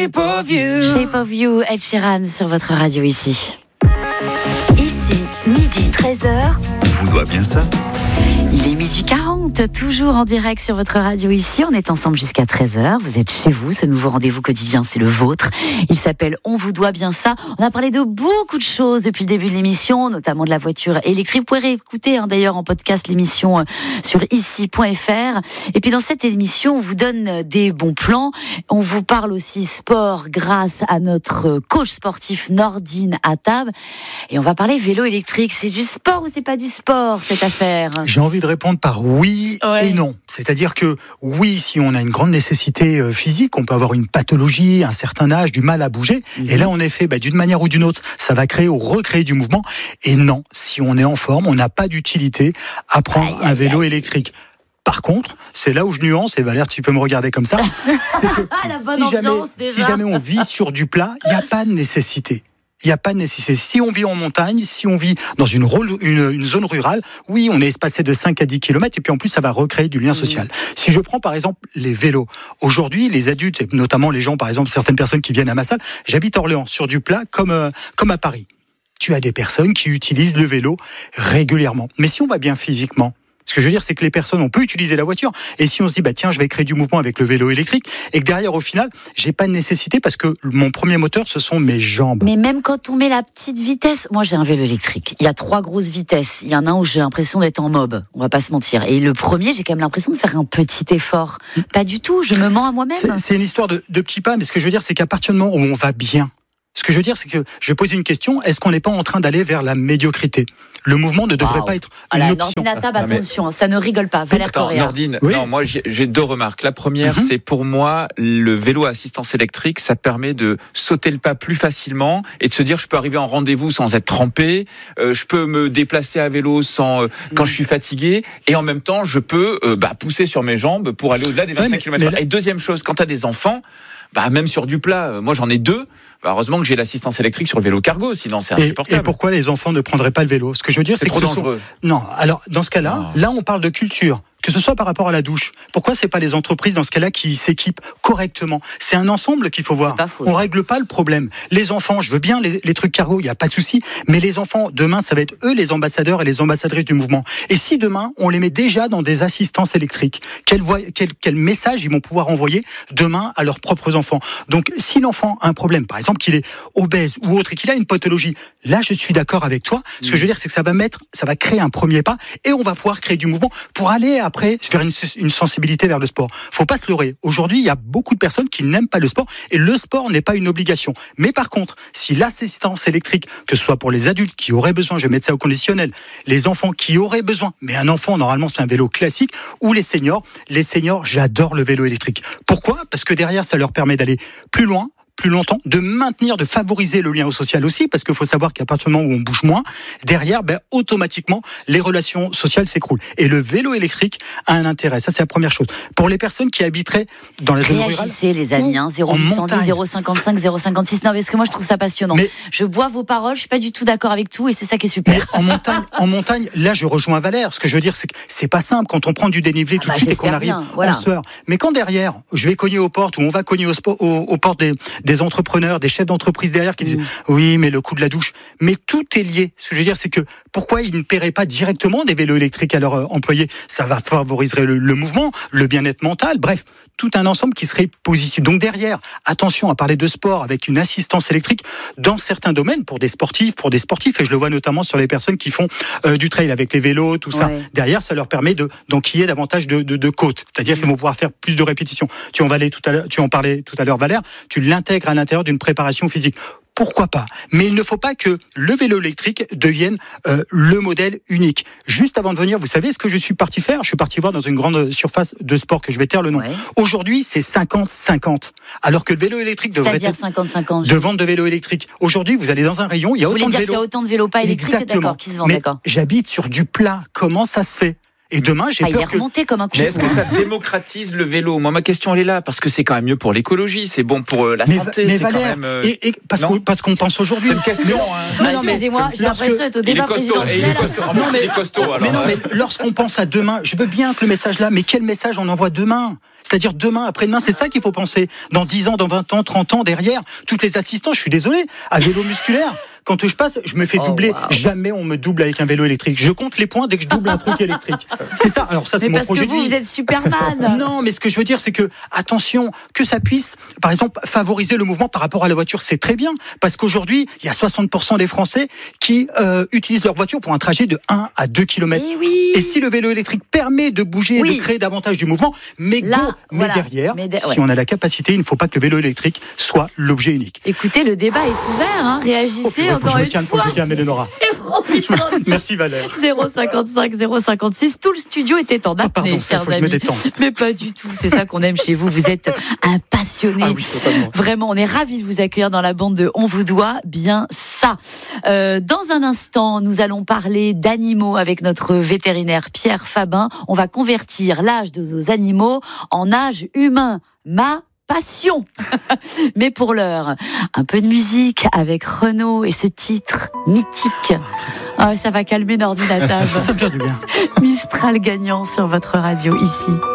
shape of you. Shape of You, Ed Sheeran sur votre radio ici. Ici, midi 13h. On vous doit bien ça. Il est 12h40, toujours en direct sur votre radio ici. On est ensemble jusqu'à 13h. Vous êtes chez vous. Ce nouveau rendez-vous quotidien, c'est le vôtre. Il s'appelle On vous doit bien ça. On a parlé de beaucoup de choses depuis le début de l'émission, notamment de la voiture électrique. Vous pourrez réécouter d'ailleurs en podcast l'émission sur ici.fr. Et puis dans cette émission, on vous donne des bons plans. On vous parle aussi sport grâce à notre coach sportif Nordine Attab. Et on va parler vélo électrique. C'est du sport ou c'est pas du sport cette affaire ? J'ai envie de répondre par oui et non. C'est-à-dire que oui, si on a une grande nécessité physique, on peut avoir une pathologie, un certain âge, du mal à bouger. Et là, en effet, d'une manière ou d'une autre, ça va créer ou recréer du mouvement. Et non, si on est en forme, on n'a pas d'utilité à prendre un vélo électrique. Par contre, c'est là où je nuance, et Valère, tu peux me regarder comme ça, c'est que si jamais on vit sur du plat, il n'y a pas de nécessité. Il n'y a pas de nécessité. Si on vit en montagne, si on vit dans une zone rurale, oui, on est espacé de 5 à 10 km et puis en plus, ça va recréer du lien social. Si je prends par exemple les vélos, aujourd'hui, les adultes, et notamment les gens, par exemple, certaines personnes qui viennent à ma salle, j'habite à Orléans, sur du plat comme à Paris. Tu as des personnes qui utilisent le vélo régulièrement. Mais si on va bien physiquement, ce que je veux dire, c'est que les personnes, on peut utiliser la voiture. Et si on se dit, tiens, je vais créer du mouvement avec le vélo électrique, et que derrière, au final, j'ai pas de nécessité parce que mon premier moteur, ce sont mes jambes. Mais même quand on met la petite vitesse, moi j'ai un vélo électrique. Il y a 3 grosses vitesses. Il y en a un où j'ai l'impression d'être en mob. On va pas se mentir. Et le premier, j'ai quand même l'impression de faire un petit effort. Pas du tout. Je me mens à moi-même. C'est une histoire de petits pas. Mais ce que je veux dire, c'est qu'à partir du moment où on va bien, ce que je veux dire, c'est que je vais poser une question. Est-ce qu'on n'est pas en train d'aller vers la médiocrité ? Le mouvement ne devrait pas être une option. Nordine Attab, attention, ça ne rigole pas. Valère Correa. Nordine, non, moi j'ai 2 remarques. La première, c'est pour moi, le vélo à assistance électrique, ça permet de sauter le pas plus facilement et de se dire, je peux arriver en rendez-vous sans être trempé, je peux me déplacer à vélo quand je suis fatigué, et en même temps, je peux pousser sur mes jambes pour aller au-delà des 25 km/h. Et deuxième chose, quand tu as des enfants, même sur du plat, moi j'en ai 2. Heureusement que j'ai l'assistance électrique sur le vélo cargo, sinon c'est insupportable. Et pourquoi les enfants ne prendraient pas le vélo ? Ce que je veux dire, c'est trop dangereux. Non, alors dans ce cas-là, là on parle de culture. Que ce soit par rapport à la douche. Pourquoi c'est pas les entreprises dans ce cas-là qui s'équipent correctement ? C'est un ensemble qu'il faut voir. On règle pas le problème. Les enfants, je veux bien les trucs cargo, il y a pas de souci. Mais les enfants, demain, ça va être eux les ambassadeurs et les ambassadrices du mouvement. Et si demain on les met déjà dans des assistances électriques, quel message ils vont pouvoir envoyer demain à leurs propres enfants ? Donc si l'enfant a un problème, par exemple qu'il est obèse ou autre et qu'il a une pathologie, là je suis d'accord avec toi. Ce que je veux dire, c'est que ça va créer un premier pas et on va pouvoir créer du mouvement pour aller après vers une sensibilité vers le sport. Faut pas se leurrer. Aujourd'hui, il y a beaucoup de personnes qui n'aiment pas le sport et le sport n'est pas une obligation. Mais par contre, si l'assistance électrique, que ce soit pour les adultes qui auraient besoin, je vais mettre ça au conditionnel, les enfants qui auraient besoin, mais un enfant, normalement, c'est un vélo classique, ou les seniors, j'adore le vélo électrique. Pourquoi ? Parce que derrière, ça leur permet d'aller plus loin, plus longtemps, de maintenir, de favoriser le lien social aussi, parce qu'il faut savoir qu'à partir du moment où on bouge moins, derrière, automatiquement, les relations sociales s'écroulent. Et le vélo électrique a un intérêt. Ça, c'est la première chose. Pour les personnes qui habiteraient dans la zone rurale. Réagissez, les amis, 0810 055 056. Non, parce que moi, je trouve ça passionnant. Mais je bois vos paroles, je suis pas du tout d'accord avec tout, et c'est ça qui est super. Mais en montagne, là, je rejoins Valère. Ce que je veux dire, c'est que c'est pas simple quand on prend du dénivelé tout de suite et qu'on arrive en sueur. Mais quand derrière, je vais cogner aux portes, ou on va cogner aux portes des entrepreneurs, des chefs d'entreprise derrière qui disent oui, mais le coût de la douche. Mais tout est lié. Ce que je veux dire, c'est que pourquoi ils ne paieraient pas directement des vélos électriques à leurs employés ? Ça va favoriser le mouvement, le bien-être mental, bref, tout un ensemble qui serait positif. Donc derrière, attention à parler de sport avec une assistance électrique dans certains domaines pour des sportifs, et je le vois notamment sur les personnes qui font du trail avec les vélos, tout ça. Derrière, ça leur permet d'enquiller davantage de côtes. C'est-à-dire qu'ils vont pouvoir faire plus de répétitions. Tu en parlais tout à l'heure, Valère, tu l'intègres à l'intérieur d'une préparation physique. Pourquoi pas ? Mais il ne faut pas que le vélo électrique devienne le modèle unique. Juste avant de venir, vous savez ce que je suis parti faire ? Je suis parti voir dans une grande surface de sport que je vais taire le nom. Aujourd'hui, c'est 50-50. Alors que le vélo électrique devrait être 50-50. de vente de vélo électrique. Aujourd'hui, vous allez dans un rayon, il y a autant de vélos. Qu'il y a autant de vélos pas électriques, d'accord, qui se vendent, mais d'accord. J'habite sur du plat. Comment ça se fait ? Et demain, j'ai peur que... remonté comme un coup de est-ce que ça démocratise le vélo? Moi, ma question, elle est là, parce que c'est quand même mieux pour l'écologie, c'est bon pour la santé. Mais c'est Valère, quand même, parce qu'on pense aujourd'hui... C'est une question. Excusez-moi, j'ai l'impression d'être au débat présidentiel. Il est costaud. Mais non, mais lorsqu'on pense à demain, je veux bien que le message là, mais quel message on envoie demain ? C'est-à-dire demain, après-demain, c'est ça qu'il faut penser. Dans 10 ans, dans 20 ans, 30 ans, derrière, toutes les assistants, je suis désolé, à vélo musculaire, quand je passe, je me fais doubler. Wow. Jamais on me double avec un vélo électrique. Je compte les points dès que je double un truc électrique. C'est ça. Alors ça, c'est mon projet de vie. Parce que vous êtes Superman. Non, mais ce que je veux dire, c'est que, attention, que ça puisse, par exemple, favoriser le mouvement par rapport à la voiture, c'est très bien. Parce qu'aujourd'hui, il y a 60% des Français qui utilisent leur voiture pour un trajet de 1 à 2 km. Et si le vélo électrique permet de bouger, de créer davantage du mouvement, mais derrière, si on a la capacité, il ne faut pas que le vélo électrique soit l'objet unique. Écoutez, le débat est ouvert, réagissez encore une fois. Faut que je me calme, Eleonora. Merci Valère. 055 056, tout le studio était en apnée, chers amis. Mais pas du tout, c'est ça qu'on aime chez vous. Vous êtes un passionné. Ah oui, totalement. Vraiment, on est ravis de vous accueillir dans la bande de On vous doit bien ça. Dans un instant, nous allons parler d'animaux avec notre vétérinaire Pierre Fabin. On va convertir l'âge de nos animaux en âge humain. Ma passion. Mais pour l'heure, un peu de musique avec Renaud et ce titre mythique. Ça va calmer l'ordinateur. Ça me fait du bien. Mistral gagnant sur votre radio ici.